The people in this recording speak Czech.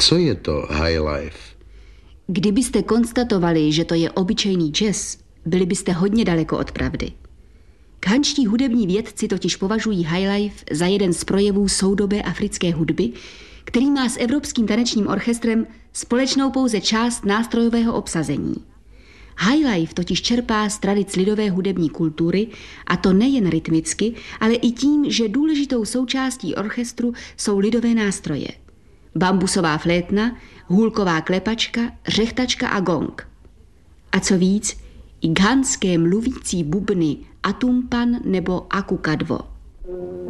Co je to high life? Kdybyste konstatovali, že to je obyčejný jazz, byli byste hodně daleko od pravdy. Ghanští hudební vědci totiž považují highlife za jeden z projevů soudobé africké hudby, který má s Evropským tanečním orchestrem společnou pouze část nástrojového obsazení. Highlife totiž čerpá z tradic lidové hudební kultury, a to nejen rytmicky, ale i tím, že důležitou součástí orchestru jsou lidové nástroje. Bambusová flétna, hůlková klepačka, řechtačka a gong. A co víc, i ghanské mluvící bubny atumpan nebo akukadvo.